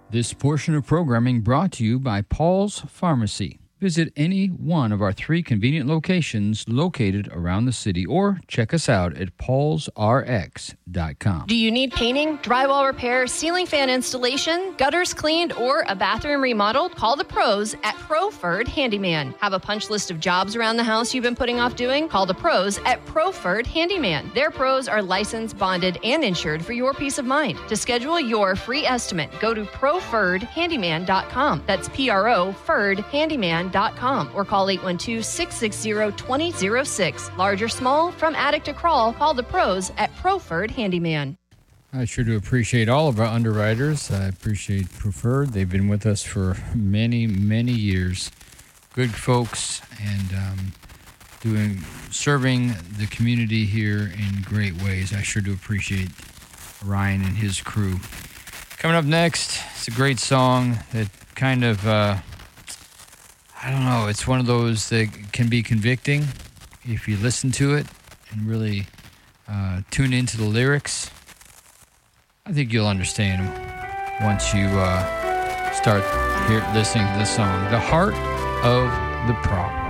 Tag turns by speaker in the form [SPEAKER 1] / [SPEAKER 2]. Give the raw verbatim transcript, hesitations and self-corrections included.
[SPEAKER 1] This portion of programming brought to you by Paul's Pharmacy. Visit any one of our three convenient locations located around the city or check us out at pauls r x dot com.
[SPEAKER 2] Do you need painting, drywall repair, ceiling fan installation, gutters cleaned, or a bathroom remodeled? Call the pros at Proford Handyman. Have a punch list of jobs around the house you've been putting off doing? Call the pros at Proford Handyman. Their pros are licensed, bonded, and insured for your peace of mind. To schedule your free estimate, go to proford handyman dot com. That's P R O Ferd Handyman dot com or call eight one two, six six zero, two zero zero six. Large or small, from attic to crawl, call the pros at Proford Handyman.
[SPEAKER 1] I sure do appreciate all of our underwriters. I appreciate Preferred. They've been with us for many, many years. Good folks and um, doing serving the community here in great ways. I sure do appreciate Ryan and his crew. Coming up next, it's a great song that kind of... Uh, I don't know, it's one of those that can be convicting if you listen to it and really uh, tune into the lyrics. I think you'll understand once you uh, start hear, listening to the song. The Heart of the Problem.